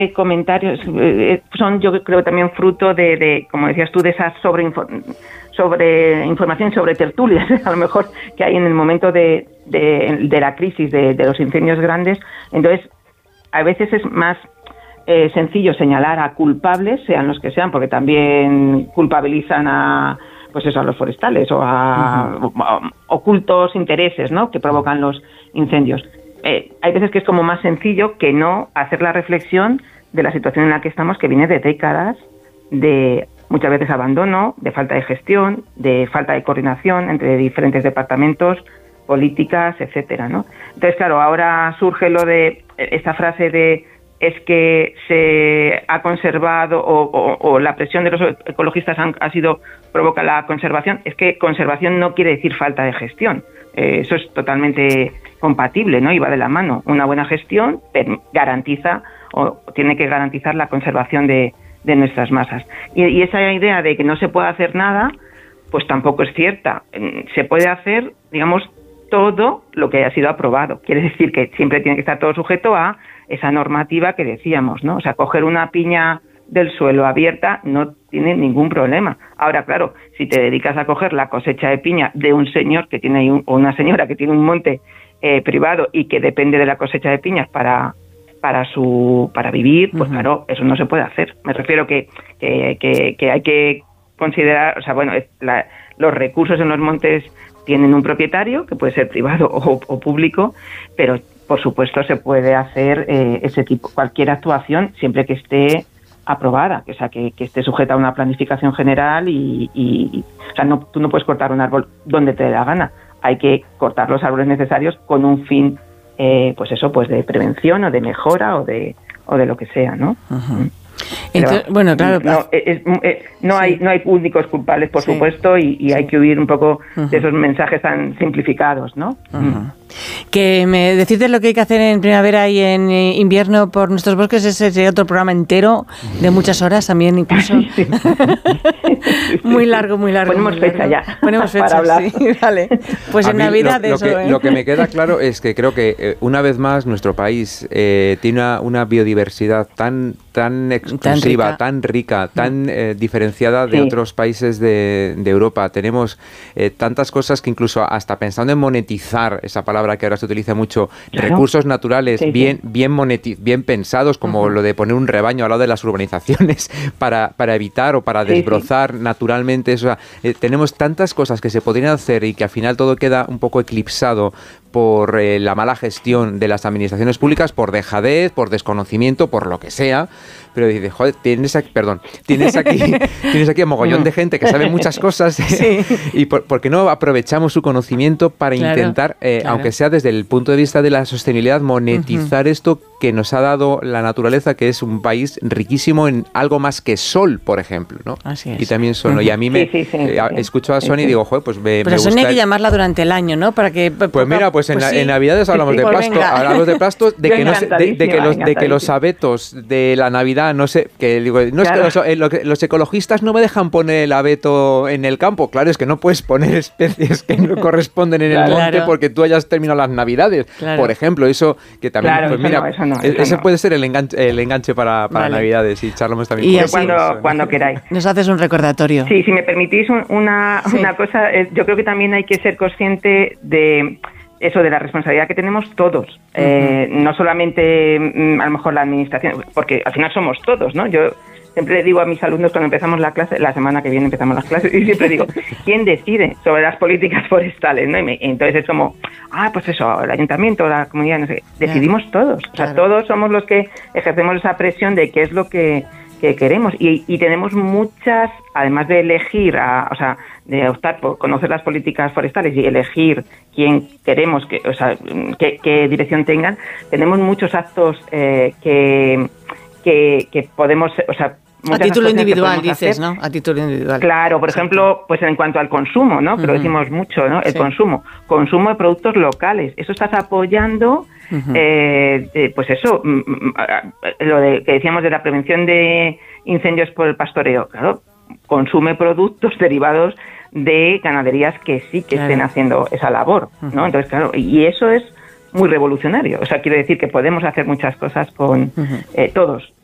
comentarios son, yo creo, también fruto de como decías tú, de esa información, sobre tertulias, a lo mejor, que hay en el momento de la crisis, de los incendios grandes. Entonces, a veces es más sencillo señalar a culpables, sean los que sean, porque también culpabilizan a los forestales o a ocultos intereses, ¿no?, que provocan los incendios. Hay veces que es como más sencillo que no hacer la reflexión de la situación en la que estamos, que viene de décadas de muchas veces abandono, de falta de gestión, de falta de coordinación entre diferentes departamentos, políticas, etcétera, ¿no? Entonces, claro, ahora surge lo de esta frase de es que se ha conservado o la presión de los ecologistas provoca la conservación. Es que conservación no quiere decir falta de gestión. Eso es totalmente compatible, ¿no? Y va de la mano. Una buena gestión garantiza o tiene que garantizar la conservación de nuestras masas. Y esa idea de que no se puede hacer nada, pues tampoco es cierta. Se puede hacer, digamos, todo lo que haya sido aprobado. Quiere decir que siempre tiene que estar todo sujeto a esa normativa que decíamos, ¿no? O sea, coger una piña del suelo abierta no tiene ningún problema. Ahora, claro, si te dedicas a coger la cosecha de piña de un señor que tiene o una señora que tiene un monte privado y que depende de la cosecha de piñas para vivir, pues claro, eso no se puede hacer. Me refiero que hay que considerar, o sea, bueno, los recursos en los montes tienen un propietario, que puede ser privado o público, pero por supuesto se puede hacer cualquier actuación siempre que esté aprobada, o sea, que esté sujeta a una planificación general y o sea, tú no puedes cortar un árbol donde te dé la gana. Hay que cortar los árboles necesarios con un fin, pues de prevención o de mejora o de lo que sea, ¿no? Entonces, bueno, claro. No hay únicos culpables, por supuesto, y hay que huir un poco de esos mensajes tan simplificados, ¿no? Que me decirte lo que hay que hacer en primavera y en invierno por nuestros bosques, ese sería otro programa entero de muchas horas también, incluso. Muy largo. Ponemos fecha ya. Ponemos fecha, para hablar. Sí, vale. Pues en Navidad lo que me queda claro es que creo que una vez más nuestro país tiene una biodiversidad tan exclusiva, tan rica, tan diferenciada de otros países de Europa. Tenemos tantas cosas que incluso hasta pensando en monetizar, esa palabra que ahora se utiliza mucho, claro, recursos naturales bien pensados, como lo de poner un rebaño al lado de las urbanizaciones para evitar o para desbrozar naturalmente eso. Tenemos tantas cosas que se podrían hacer y que al final todo queda un poco eclipsado por la mala gestión de las administraciones públicas, por dejadez, por desconocimiento, por lo que sea. Pero dices, joder, tienes aquí a mogollón de gente que sabe muchas cosas y ¿por qué no aprovechamos su conocimiento para intentar, aunque sea desde el punto de vista de la sostenibilidad, monetizar esto que nos ha dado la naturaleza, que es un país riquísimo en algo más que sol, por ejemplo, ¿no? Así es. Y también sol, ¿no? Y a mí escucho a Sony y digo, joder, pues me gusta. Pero Sony hay que llamarla durante el año, ¿no? Para que pues mira, pues en Navidades hablamos de pasto, hablamos de pasto, de que los abetos de la Navidad, no sé, que digo, no es que los ecologistas no me dejan poner el abeto en el campo. Claro, es que no puedes poner especies que no corresponden en el monte porque tú hayas terminado las Navidades, por ejemplo. Eso que también, pues mira, ese puede ser el enganche para Navidades, y charlamos también. Y cuando queráis. Nos haces un recordatorio. Sí, si me permitís una cosa, yo creo que también hay que ser consciente de eso, de la responsabilidad que tenemos todos, no solamente a lo mejor la administración, porque al final somos todos, ¿no? Yo siempre le digo a mis alumnos cuando empezamos la clase, la semana que viene empezamos las clases, y siempre digo, ¿quién decide sobre las políticas forestales? ¿No? Entonces es como, pues eso, el ayuntamiento, la comunidad, no sé, decidimos todos, o sea, todos somos los que ejercemos esa presión de qué es lo que queremos, y tenemos muchas, además de elegir, de optar por conocer las políticas forestales y elegir quién queremos, qué dirección tengan, tenemos muchos actos que podemos, a título individual dices, ¿no? A título individual. Claro, por ejemplo, pues en cuanto al consumo, ¿no? Que lo decimos mucho, ¿no? El consumo de productos locales. Eso estás apoyando, pues eso, lo que decíamos de la prevención de incendios por el pastoreo. Claro, consume productos derivados de ganaderías que sí que estén haciendo esa labor, ¿no? Entonces, claro, y eso es muy revolucionario. O sea, quiero decir que podemos hacer muchas cosas con todos.